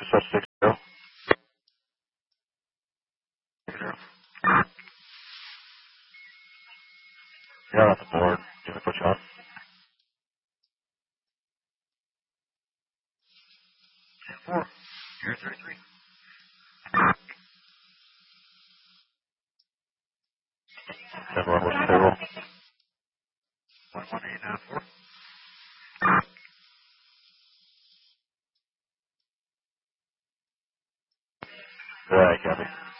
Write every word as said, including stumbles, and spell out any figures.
Such six zero. Zero. You're on the board. Gonna put you on. Four. You're thirty-three. Everyone, what's the payroll? One one eight nine four. All right, copy.